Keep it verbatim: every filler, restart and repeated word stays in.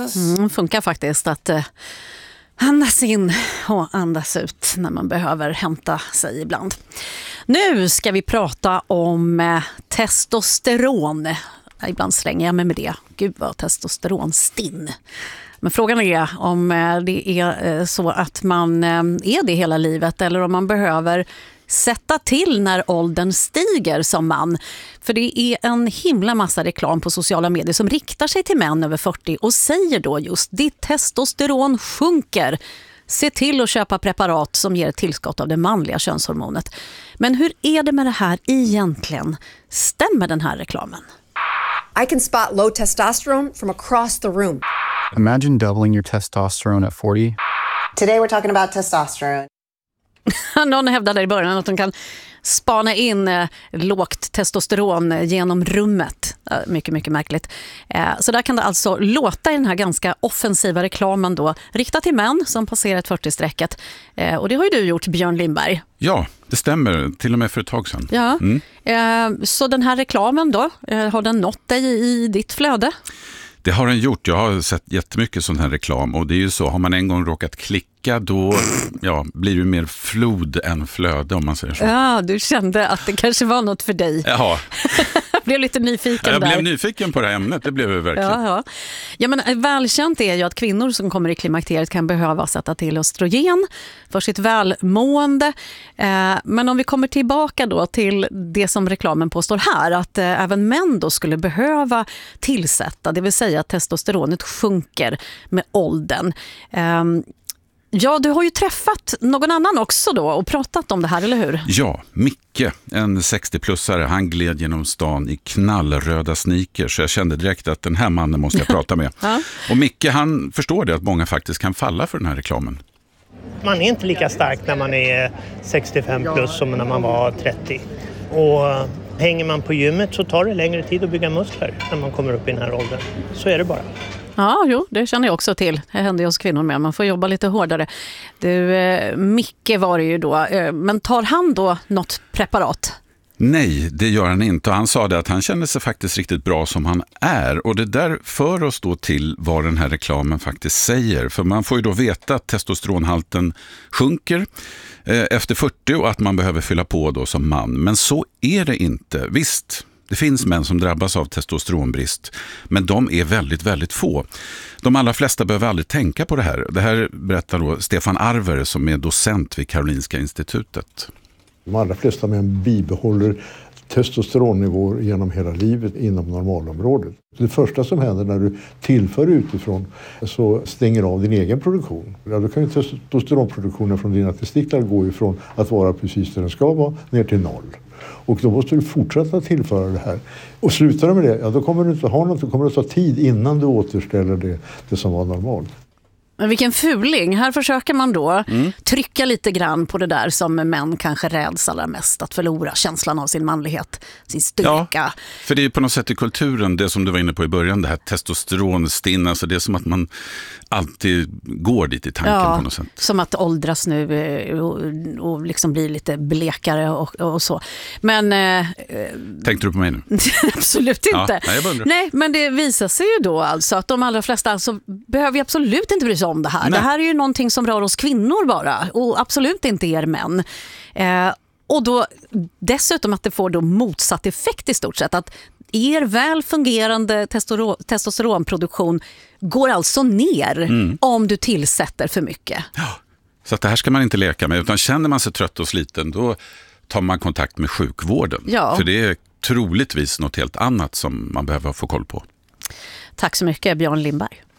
Mm, funkar faktiskt att eh, andas in och andas ut när man behöver hämta sig ibland. Nu ska vi prata om eh, testosteron. Ibland slänger jag mig med det. Gud vad testosteronstinn. Men frågan är om det är så att man är det hela livet eller om man behöver sätta till när åldern stiger som man. För det är en himla massa reklam på sociala medier som riktar sig till män över fyrtio och säger då just ditt testosteron sjunker. Se till att köpa preparat som ger ett tillskott av det manliga könshormonet. Men hur är det med det här egentligen? Stämmer den här reklamen? I can spot low testosterone from across the room. Imagine doubling your testosterone at forty. Today we're talking about testosterone. Någon hävdade i början att de kan spana in eh, lågt testosteron genom rummet. Eh, mycket, mycket märkligt. Eh, så där kan det alltså låta i den här ganska offensiva reklamen då, riktad till män som passerat fyrtio-strecket. Eh, och det har ju du gjort, Björn Lindberg. Ja, det stämmer. Till och med för ett tag sedan. Ja. Mm. Eh, så den här reklamen då, eh, har den nått dig i ditt flöde? Det har den gjort. Jag har sett jättemycket sån här reklam och det är ju så, har man en gång råkat klicka då ja, blir det mer flod än flöde om man säger så. Ja, du kände att det kanske var något för dig. Ja. Jag blev lite nyfiken ja, jag där. blev nyfiken på det här ämnet, det blev jag verkligen. Ja, ja. Ja, men välkänt är ju att kvinnor som kommer i klimakteriet kan behöva sätta till östrogen för sitt välmående. Eh, men om vi kommer tillbaka då till det som reklamen påstår här, att eh, även män då skulle behöva tillsätta, det vill säga att testosteronet sjunker med åldern. Eh, Ja, du har ju träffat någon annan också då och pratat om det här, eller hur? Ja, Micke, en sextio-plussare, han gled genom stan i knallröda sneakers. Så jag kände direkt att den här mannen måste jag prata med. Ja. Och Micke, han förstår det att många faktiskt kan falla för den här reklamen. Man är inte lika stark när man är sextiofem plus som när man var trettio. Och hänger man på gymmet så tar det längre tid att bygga muskler när man kommer upp i den här åldern. Så är det bara. Ja, jo, det känner jag också till. Det händer ju hos kvinnor med. Man får jobba lite hårdare. Du, eh, Micke var det ju då. Eh, men tar han då något preparat? Nej, det gör han inte. Och han sa det att han kände sig faktiskt riktigt bra som han är. Och det där för oss då till vad den här reklamen faktiskt säger. För man får ju då veta att testosteronhalten sjunker eh, efter fyrtio och att man behöver fylla på då som man. Men så är det inte. Visst, det finns män som drabbas av testosteronbrist, men de är väldigt, väldigt få. De allra flesta behöver aldrig tänka på det här. Det här berättar då Stefan Arver som är docent vid Karolinska institutet. De allra flesta män bibehåller testosteronnivåer genom hela livet inom normalområdet. Det första som händer när du tillför utifrån så stänger av din egen produktion. Ja, då kan ju testosteronproduktionen från dina testiklar gå ifrån att vara precis där den ska vara ner till noll. Och då måste du fortsätta tillföra det här. Och slutar du med det, ja, då kommer du inte ha något, då kommer det ta tid innan du återställer det, det som var normalt. Men vilken fuling. Här försöker man då mm. trycka lite grann på det där som män kanske räds allra mest, att förlora känslan av sin manlighet, sin styrka. Ja, för det är på något sätt i kulturen, det som du var inne på i början, det här testosteronstinn, alltså det är som att man alltid går dit i tanken ja, på något sätt. Som att åldras nu och, och liksom bli lite blekare och, och så. Men eh, tänkte du på mig nu? Absolut inte. Ja, nej, nej, men det visar sig ju då alltså att de allra flesta alltså, behöver ju absolut inte bry sig om det här. Nej. Det här är ju någonting som rör oss kvinnor bara och absolut inte er män. Eh, och då dessutom att det får då motsatt effekt i stort sett, att er väl fungerande testosteronproduktion går alltså ner mm. om du tillsätter för mycket. Ja, så att det här ska man inte leka med, utan känner man sig trött och sliten då tar man kontakt med sjukvården. Ja. För det är troligtvis något helt annat som man behöver få koll på. Tack så mycket, Björn Lindberg.